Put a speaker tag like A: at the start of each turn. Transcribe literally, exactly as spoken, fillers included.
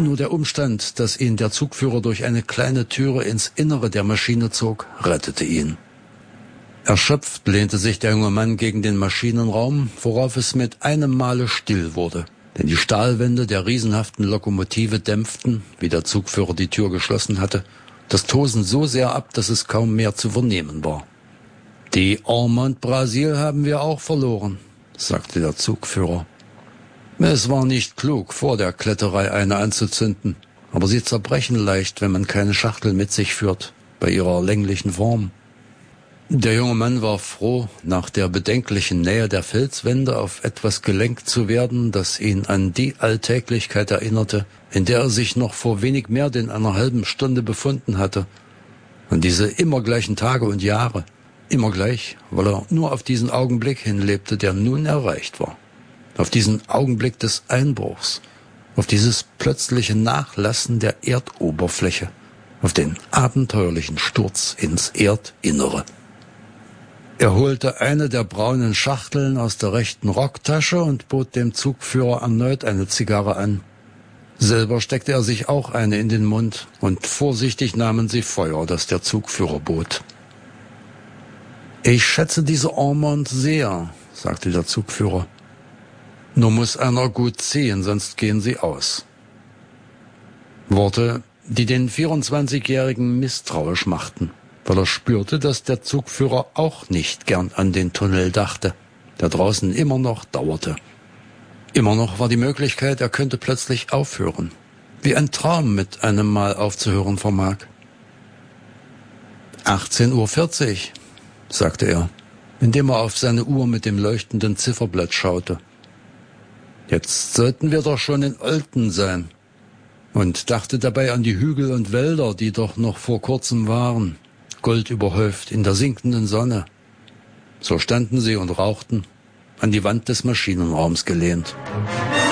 A: Nur der Umstand, dass ihn der Zugführer durch eine kleine Türe ins Innere der Maschine zog, rettete ihn. Erschöpft lehnte sich der junge Mann gegen den Maschinenraum, worauf es mit einem Male still wurde. Denn die Stahlwände der riesenhaften Lokomotive dämpften, wie der Zugführer die Tür geschlossen hatte, das Tosen so sehr ab, dass es kaum mehr zu vernehmen war. »Die Ormond Brasil haben wir auch verloren«, sagte der Zugführer. »Es war nicht klug, vor der Kletterei eine anzuzünden, aber sie zerbrechen leicht, wenn man keine Schachtel mit sich führt, bei ihrer länglichen Form.« Der junge Mann war froh, nach der bedenklichen Nähe der Felswände auf etwas gelenkt zu werden, das ihn an die Alltäglichkeit erinnerte, in der er sich noch vor wenig mehr denn einer halben Stunde befunden hatte. Und diese immer gleichen Tage und Jahre, immer gleich, weil er nur auf diesen Augenblick hinlebte, der nun erreicht war. Auf diesen Augenblick des Einbruchs, auf dieses plötzliche Nachlassen der Erdoberfläche, auf den abenteuerlichen Sturz ins Erdinnere. Er holte eine der braunen Schachteln aus der rechten Rocktasche und bot dem Zugführer erneut eine Zigarre an. Selber steckte er sich auch eine in den Mund, und vorsichtig nahmen sie Feuer, das der Zugführer bot. »Ich schätze diese Ormond sehr«, sagte der Zugführer. »Nur muss einer gut ziehen, sonst gehen sie aus.« Worte, die den vierundzwanzigjährigen misstrauisch machten, weil er spürte, dass der Zugführer auch nicht gern an den Tunnel dachte, der draußen immer noch dauerte. Immer noch war die Möglichkeit, er könnte plötzlich aufhören, wie ein Traum mit einem Mal aufzuhören vermag. »achtzehn Uhr vierzig«, sagte er, indem er auf seine Uhr mit dem leuchtenden Zifferblatt schaute. »Jetzt sollten wir doch schon in Olten sein«, und dachte dabei an die Hügel und Wälder, die doch noch vor kurzem waren, goldüberhäuft in der sinkenden Sonne. So standen sie und rauchten, an die Wand des Maschinenraums gelehnt.